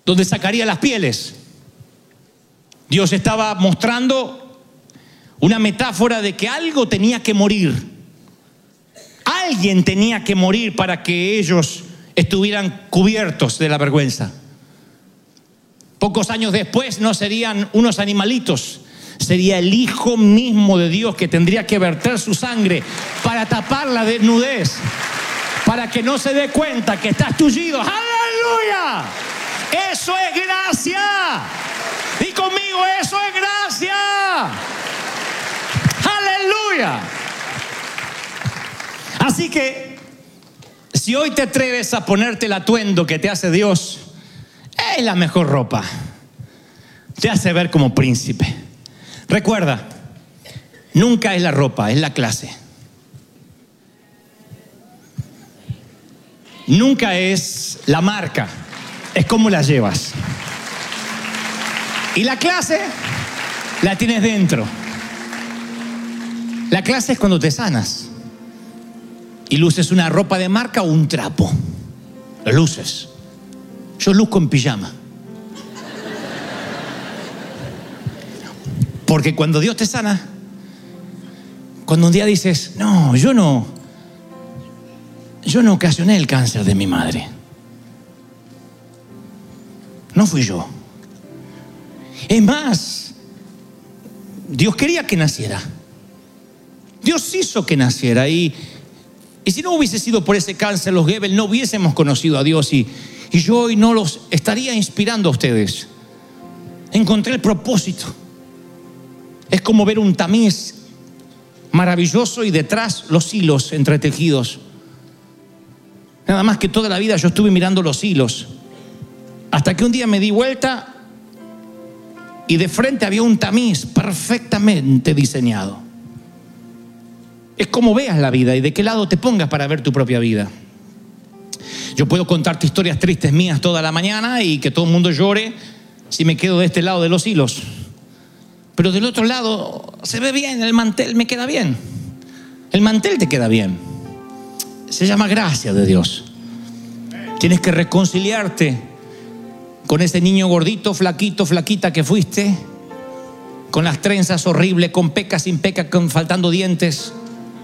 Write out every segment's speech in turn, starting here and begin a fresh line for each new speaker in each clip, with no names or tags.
donde sacaría las pieles. Dios estaba mostrando una metáfora de que algo tenía que morir. Alguien tenía que morir para que ellos estuvieran cubiertos de la vergüenza. Pocos años después no serían unos animalitos, sería el Hijo mismo de Dios que tendría que verter su sangre para tapar la desnudez, para que no se dé cuenta que estás tullido. ¡Aleluya! Eso es gracia. Y conmigo, eso es gracia. ¡Aleluya! Así que, si hoy te atreves a ponerte el atuendo que te hace Dios, es la mejor ropa. Te hace ver como príncipe. Recuerda, nunca es la ropa, es la clase. Nunca es la marca, es cómo la llevas. Y la clase la tienes dentro. La clase es cuando te sanas y luces una ropa de marca o un trapo. Lo luces. Yo luzco en pijama. Porque cuando Dios te sana, cuando un día dices, no, yo no ocasioné el cáncer de mi madre. No fui yo. Es más, Dios quería que naciera. Dios hizo que naciera. Y si no hubiese sido por ese cáncer, los Goebbels no hubiésemos conocido a Dios. Y yo hoy no los estaría inspirando a ustedes. Encontré el propósito. Es como ver un tamiz maravilloso y detrás los hilos entretejidos. Nada más que toda la vida yo estuve mirando los hilos. Hasta que un día me di vuelta y de frente había un tamiz perfectamente diseñado. Es como veas la vida y de qué lado te pongas para ver tu propia vida. Yo puedo contarte historias tristes mías toda la mañana y que todo el mundo llore si me quedo de este lado de los hilos. Pero del otro lado se ve bien, el mantel me queda bien. El mantel te queda bien. Se llama gracia de Dios. Tienes que reconciliarte con ese niño gordito, flaquito, flaquita que fuiste, con las trenzas horribles, con peca, sin peca, con faltando dientes,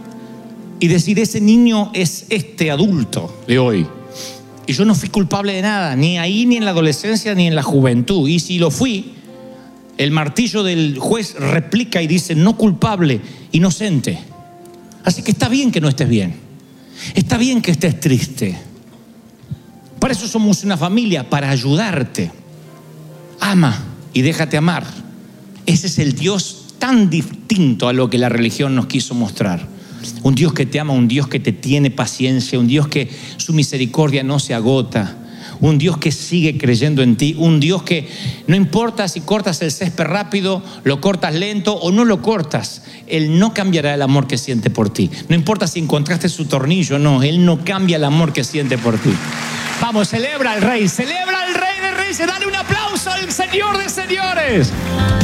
y decir, ese niño es este adulto de hoy. Y yo no fui culpable de nada, ni ahí, ni en la adolescencia, ni en la juventud. Y si lo fui, el martillo del juez replica y dice, no culpable, inocente. Así que está bien que no estés bien. Está bien que estés triste. Para eso somos una familia, para ayudarte. Ama y déjate amar. Ese es el Dios tan distinto a lo que la religión nos quiso mostrar. Un Dios que te ama, un Dios que te tiene paciencia, un Dios que su misericordia no se agota, un Dios que sigue creyendo en ti, un Dios que no importa si cortas el césped rápido, lo cortas lento o no lo cortas, Él no cambiará el amor que siente por ti. No importa si encontraste su tornillo o no, Él no cambia el amor que siente por ti. Vamos, celebra al Rey de Reyes, dale un aplauso al Señor de señores.